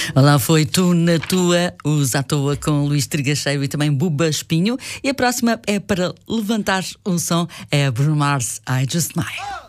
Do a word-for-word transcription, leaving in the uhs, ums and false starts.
Olá, foi Tu na Tua, os à toa com Luís Trigacheiro e também Buba Espinho. E a próxima é para levantar o som, é Bruno Mars, I Just Smile.